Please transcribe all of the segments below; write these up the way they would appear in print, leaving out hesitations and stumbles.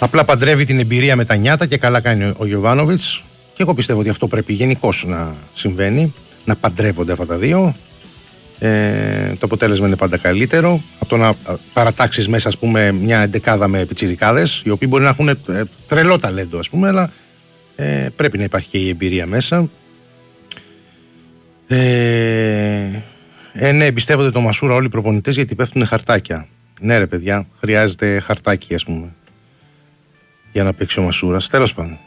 Απλά παντρεύει την εμπειρία με τα νιάτα και καλά κάνει ο Γιοβάνοβιτς. Και εγώ πιστεύω ότι αυτό πρέπει γενικώς να συμβαίνει, να παντρεύονται αυτά τα δύο. Το αποτέλεσμα είναι πάντα καλύτερο από το να παρατάξεις μέσα, ας πούμε, μια εντεκάδα με πιτσιρικάδες, οι οποίοι μπορεί να έχουν τρελό ταλέντο, ας πούμε, αλλά πρέπει να υπάρχει και η εμπειρία μέσα. Ναι, εμπιστεύονται το Μασούρα όλοι οι προπονητές γιατί πέφτουν χαρτάκια. Ναι, ρε παιδιά, χρειάζεται χαρτάκι, ας πούμε, για να παίξει ο Μασούρας. Τέλος πάντων.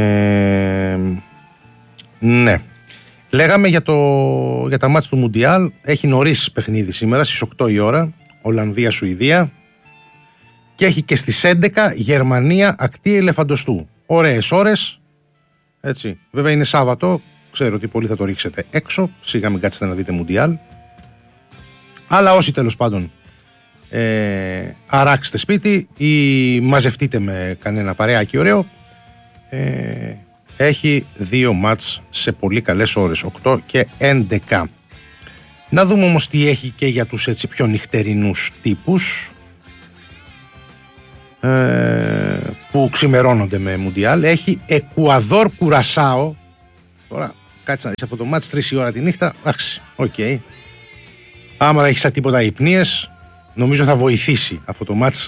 Ναι. Λέγαμε για τα μάτς του Μουντιάλ. Έχει νωρίς παιχνίδι σήμερα στις 8 η ώρα, Ολλανδία-Σουηδία, και έχει και στις 11 Γερμανία ακτή Ελεφαντοστού. Ωραίες ώρες, έτσι. Βέβαια είναι Σάββατο, ξέρω ότι πολλοί θα το ρίξετε έξω, σιγά μην κάτσετε να δείτε Μουντιάλ, αλλά όσοι τέλος πάντων αράξετε σπίτι ή μαζευτείτε με κανένα παρεάκι ωραίο, έχει 2 μάτς σε πολύ καλές ώρες, 8 και 11. Να δούμε όμως τι έχει και για τους έτσι πιο νυχτερινούς τύπους που ξημερώνονται με Μουντιάλ. Έχει Εκουαδόρ Κουρασάο. Τώρα κάτσε να δεις αυτό το μάτς 3 η ώρα τη νύχτα. Εντάξει, οκ. Άμα δεν έχεις τίποτα υπνίες, νομίζω θα βοηθήσει αυτό το μάτς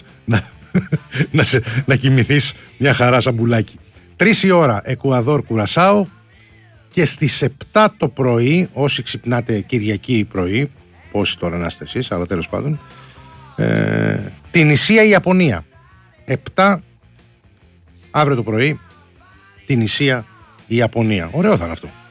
να κοιμηθείς μια χαρά σαν μπουλάκι. 3 η ώρα Εκουαδόρ Κουρασάο, και στις 7 το πρωί, όσοι ξυπνάτε Κυριακή πρωί, πόσοι τώρα να είστε εσείς, αλλά τέλος πάντων, Τινησία Ιαπωνία. 7 αύριο το πρωί, Τινησία Ιαπωνία. Ωραίο θα είναι αυτό.